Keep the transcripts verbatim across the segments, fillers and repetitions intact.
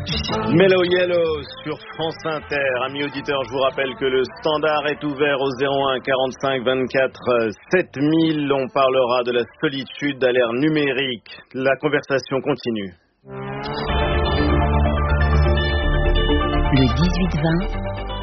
Mellow Yellow sur France Inter. Amis auditeurs, je vous rappelle que le standard est ouvert au zéro un quarante-cinq vingt-quatre sept mille. On parlera de la solitude à l'ère numérique. La conversation continue. Le dix-huit vingt,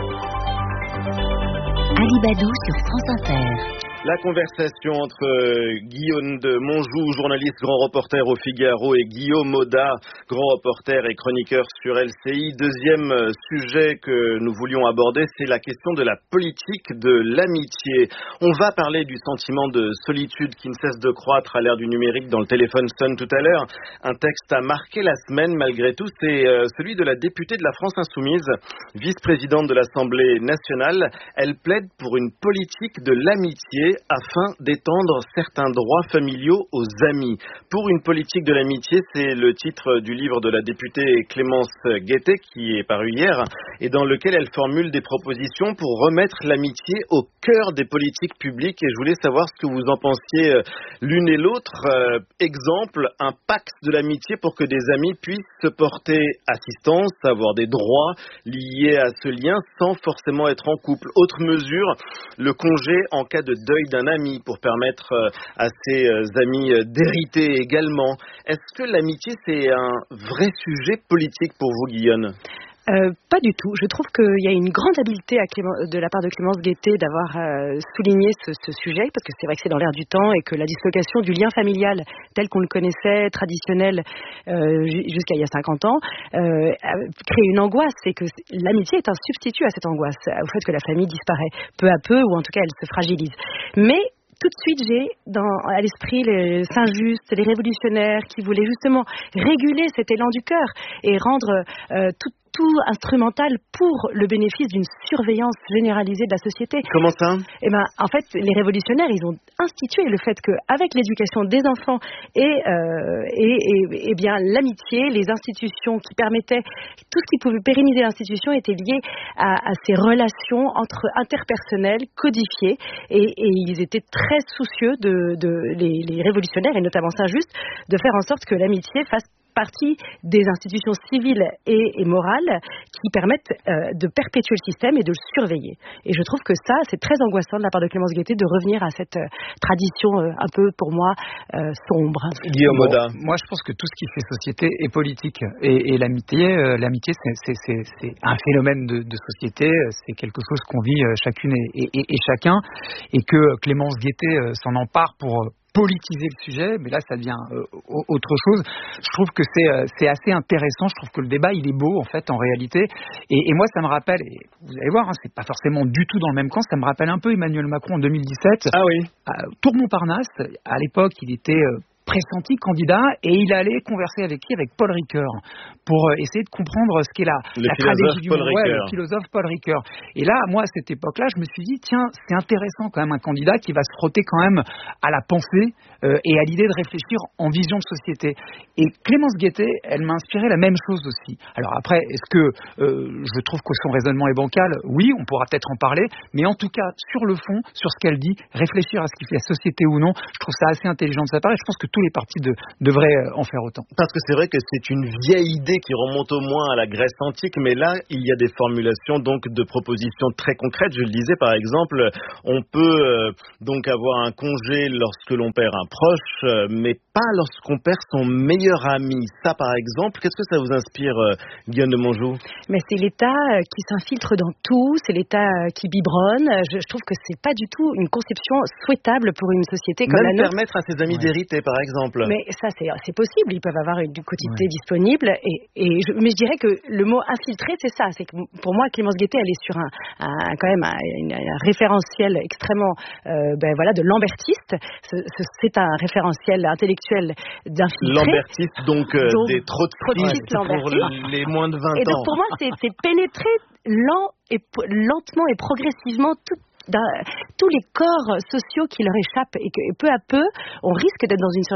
Ali Badou sur France Inter. La conversation entre Guillaume de Monjou, journaliste grand reporter au Figaro, et Guillaume Moda, grand reporter et chroniqueur sur L C I. Deuxième sujet que nous voulions aborder, c'est la question de la politique de l'amitié. On va parler du sentiment de solitude qui ne cesse de croître à l'ère du numérique dans le téléphone sonne tout à l'heure. Un texte a marqué la semaine malgré tout, c'est celui de la députée de la France Insoumise, vice-présidente de l'Assemblée nationale. Elle plaide pour une politique de l'amitié afin d'étendre certains droits familiaux aux amis. Pour une politique de l'amitié, c'est le titre du livre de la députée Clémence Guettet qui est paru hier et dans lequel elle formule des propositions pour remettre l'amitié au cœur des politiques publiques. Et je voulais savoir ce que vous en pensiez l'une et l'autre. Euh, exemple, un pacte de l'amitié pour que des amis puissent se porter assistance, avoir des droits liés à ce lien sans forcément être en couple. Autre mesure, le congé en cas de deuil d'un ami pour permettre à ses amis d'hériter également. Est-ce que l'amitié, c'est un vrai sujet politique pour vous, Guillaume ? Euh, pas du tout. Je trouve qu'il y a une grande habileté à Clément, de la part de Clémence Guettet d'avoir euh, souligné ce, ce sujet, parce que c'est vrai que c'est dans l'air du temps et que la dislocation du lien familial tel qu'on le connaissait, traditionnel, euh, jusqu'à il y a cinquante ans, euh, crée une angoisse. C'est que l'amitié est un substitut à cette angoisse, au fait que la famille disparaît peu à peu, ou en tout cas elle se fragilise. Mais tout de suite, j'ai dans, à l'esprit les Saint-Just, les révolutionnaires qui voulaient justement réguler cet élan du cœur et rendre euh, tout tout instrumental pour le bénéfice d'une surveillance généralisée de la société. Comment ça ? Eh ben, en fait, les révolutionnaires, ils ont institué le fait qu'avec l'éducation des enfants et, euh, et, et, et bien l'amitié, les institutions qui permettaient, tout ce qui pouvait pérenniser l'institution était lié à, à ces relations entre interpersonnelles codifiées et, et ils étaient très soucieux de, de les, les révolutionnaires et notamment Saint-Just de faire en sorte que l'amitié fasse partie des institutions civiles et, et morales qui permettent euh, de perpétuer le système et de le surveiller. Et je trouve que ça, c'est très angoissant de la part de Clémence Guettet de revenir à cette euh, tradition euh, un peu, pour moi, euh, sombre. Guillaume Moda. Bon, moi, je pense que tout ce qui fait société est politique. Et, et l'amitié, euh, l'amitié c'est, c'est, c'est, c'est un phénomène de, de société. C'est quelque chose qu'on vit euh, chacune et, et, et chacun. Et que Clémence Guettet euh, s'en empare pour Euh, politiser le sujet, mais là ça devient euh, autre chose. Je trouve que c'est, euh, c'est assez intéressant, je trouve que le débat il est beau en fait en réalité, et, et moi ça me rappelle, et vous allez voir, hein, c'est pas forcément du tout dans le même camp, ça me rappelle un peu Emmanuel Macron en deux mille dix-sept. Ah oui. À Tour-Montparnasse, à l'époque il était euh, pressenti candidat et il allait converser avec qui ? Avec Paul Ricoeur pour euh, essayer de comprendre ce qu'est la, le la stratégie du Paul monde. Ouais, le philosophe Paul Ricoeur. Et là, moi, à cette époque-là, je me suis dit, tiens, c'est intéressant quand même un candidat qui va se frotter quand même à la pensée euh, et à l'idée de réfléchir en vision de société. Et Clémence Guettet, elle m'a inspiré la même chose aussi. Alors après, est-ce que euh, je trouve que son raisonnement est bancal ? Oui, on pourra peut-être en parler, mais en tout cas, sur le fond, sur ce qu'elle dit, réfléchir à ce qui fait la société ou non, je trouve ça assez intelligent de sa part et je pense que tous les partis de, devraient en faire autant. Parce que c'est vrai que c'est une vieille idée qui remonte au moins à la Grèce antique, mais là, il y a des formulations donc de propositions très concrètes. Je le disais par exemple, on peut euh, donc avoir un congé lorsque l'on perd un proche, euh, mais pas lorsqu'on perd son meilleur ami. Ça par exemple, qu'est-ce que ça vous inspire, euh, Guillaume de Monjou ? Mais c'est l'État qui s'infiltre dans tout, c'est l'État qui biberonne. Je, je trouve que c'est pas du tout une conception souhaitable pour une société comme Même la nôtre. permettre à ses amis ouais. d'hériter par exemple. Mais ça c'est, c'est possible, ils peuvent avoir une quotité ouais. disponible. Et, et je, mais je dirais que le mot infiltré, c'est ça. C'est que pour moi, Clémence Guettet, elle est sur un, un quand même un, un référentiel extrêmement, euh, ben voilà, de lambertiste. C'est, c'est un référentiel intellectuel d'infiltré. Lambertiste, donc, euh, donc des trotskistes pour les moins de vingt et donc, ans. Pour moi, c'est, c'est pénétrer lent et lentement et progressivement tout. Dans tous les corps sociaux qui leur échappent et que et peu à peu on risque d'être dans une surveillance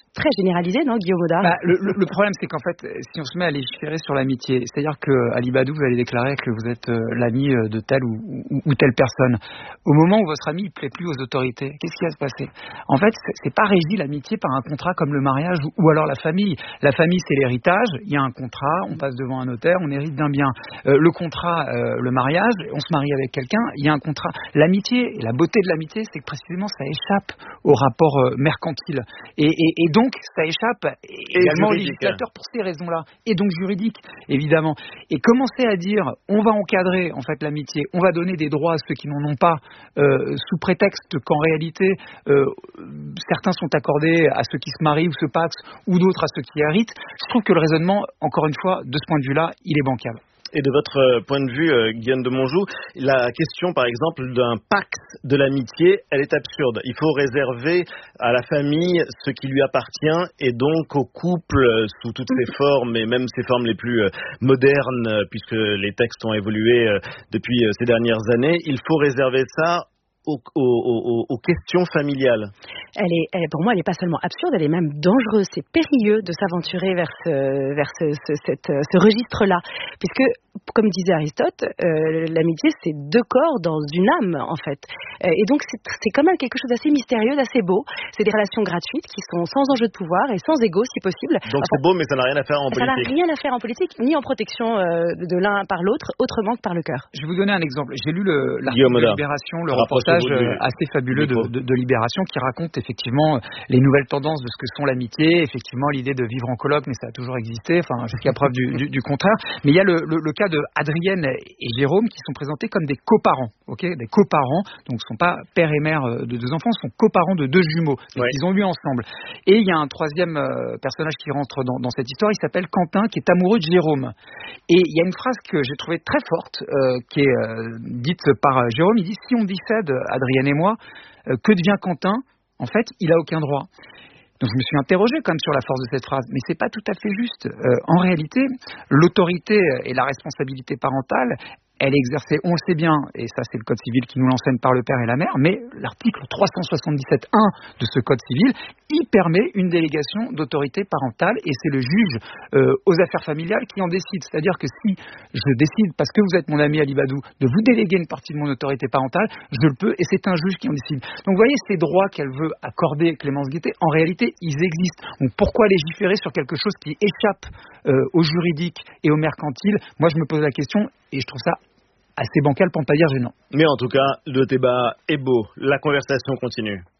très généralisé, non, Guillaume Audard? Bah, le, le, le problème, c'est qu'en fait, si on se met à légiférer sur l'amitié, c'est-à-dire que Ali Badou, vous allez déclarer que vous êtes euh, l'ami de telle ou, ou, ou telle personne. Au moment où votre ami ne plaît plus aux autorités, qu'est-ce qui va se passer? En fait, c'est, c'est pas régi l'amitié par un contrat comme le mariage ou, ou alors la famille. La famille, c'est l'héritage. Il y a un contrat, on passe devant un notaire, on hérite d'un bien. Euh, le contrat, euh, le mariage, on se marie avec quelqu'un, il y a un contrat. L'amitié, et la beauté de l'amitié, c'est que précisément ça échappe au rapport euh, mercantile. Et, et, et donc, ça échappe et également au juridique. législateur pour ces raisons-là. Et donc juridique, évidemment. Et commencer à dire, on va encadrer en fait l'amitié, on va donner des droits à ceux qui n'en ont pas, euh, sous prétexte qu'en réalité, euh, certains sont accordés à ceux qui se marient ou se paxent, ou d'autres à ceux qui héritent. Je trouve que le raisonnement, encore une fois, de ce point de vue-là, il est bancal. Et de votre point de vue, euh, Guillaume de Monjou, la question, par exemple, d'un pacte de l'amitié, elle est absurde. Il faut réserver à la famille ce qui lui appartient et donc au couple, euh, sous toutes ses formes et même ses formes les plus euh, modernes, euh, puisque les textes ont évolué euh, depuis euh, ces dernières années. Il faut réserver ça Aux, aux, aux, aux questions familiales. Elle est, elle, pour moi, elle n'est pas seulement absurde, elle est même dangereuse. C'est périlleux de s'aventurer vers ce, vers ce, ce, cette, ce registre-là, puisque, comme disait Aristote, euh, l'amitié, c'est deux corps dans une âme, en fait. Euh, et donc, c'est, c'est quand même quelque chose d'assez mystérieux, d'assez beau. C'est des relations gratuites qui sont sans enjeu de pouvoir et sans égo, si possible. Donc, enfin, c'est beau, mais ça n'a rien à faire en ça politique. Ça n'a rien à faire en politique, ni en protection euh, de l'un par l'autre, autrement que par le cœur. Je vais vous donner un exemple. J'ai lu le, l'article de Libération, le reportage du, assez fabuleux de, de, de Libération qui raconte effectivement les nouvelles tendances de ce que sont l'amitié, effectivement l'idée de vivre en coloc, mais ça a toujours existé, enfin jusqu'à preuve du, du, du contraire. Mais il y a le, le, le cas de Adrienne et Jérôme qui sont présentés comme des coparents, ok, des coparents, donc ce ne sont pas père et mère de deux enfants, ce sont coparents de deux jumeaux. Donc, ouais. Ils ont eu ensemble. Et il y a un troisième euh, personnage qui rentre dans, dans cette histoire, il s'appelle Quentin, qui est amoureux de Jérôme. Et il y a une phrase que j'ai trouvée très forte, euh, qui est euh, dite par Jérôme. Il dit si on décède, Adrienne et moi, euh, que devient Quentin? En fait, il a aucun droit. Donc je me suis interrogé quand même sur la force de cette phrase, mais c'est pas tout à fait juste. Euh, en réalité, l'autorité et la responsabilité parentale, elle est exercée, on le sait bien, et ça c'est le code civil qui nous l'enseigne par le père et la mère, mais l'article trois cent soixante-dix-sept un de ce code civil, il permet une délégation d'autorité parentale, et c'est le juge euh, aux affaires familiales qui en décide. C'est-à-dire que si je décide, parce que vous êtes mon ami Ali Badou, de vous déléguer une partie de mon autorité parentale, je le peux, et c'est un juge qui en décide. Donc vous voyez, ces droits qu'elle veut accorder Clémence Guittet, en réalité, ils existent. Donc pourquoi légiférer sur quelque chose qui échappe euh, au juridique et au mercantile? Moi je me pose la question, et je trouve ça assez bancal pour ne pas dire gênant. Mais en tout cas, le débat est beau. La conversation continue.